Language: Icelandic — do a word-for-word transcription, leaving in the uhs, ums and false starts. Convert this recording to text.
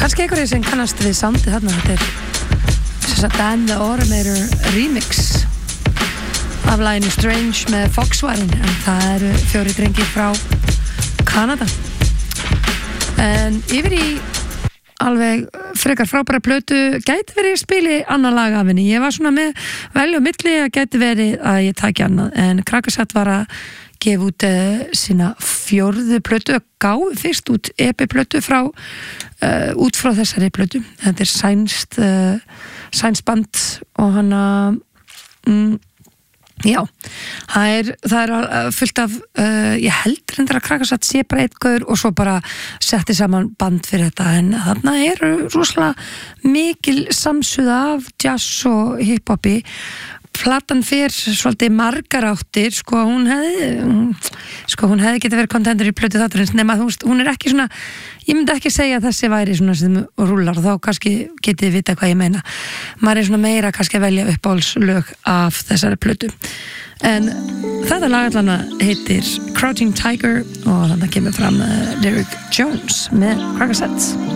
kannski einhverju sem kannast við soundið þarna, þetta er þess að Dan the Automator remix af laginu Strange með Foxwarin, en það eru fjóri drengir frá Kanada. En yfir í alveg frekar frábæra plötu, gæti verið spili annar lag af henni, ég var svona með velja á milli að gæti verið að ég taki annað, en Krakkasett var að gefa út uh, sína fjórðu plötu, að gá fyrst út E P-plötu frá uh, út frá þessari plötu, þetta er sænst uh, sænst band og hann að mm, já, það er, það er fullt af, uh, ég held reyndar að Krakkasett sé bara eitt gaur og svo bara setti saman band fyrir þetta, en þarna eru rosalega mikil samsuða af jazz og hip-hopi. Platan fer svolítið margar áttir, sko hún hefði sko hún hefði getið verið kontentur í plötu þátturins, nema þú veist, hún er ekki svona, ég myndi ekki segja að þessi væri svona sem rúlar, þá kannski getið þið vita hvað ég meina, maður er svona meira kannski að velja uppáhaldslög af þessari plötu, en þetta lag allan heitir Crouching Tiger og þannig kemur fram uh, Derek Jones með Krakkasett.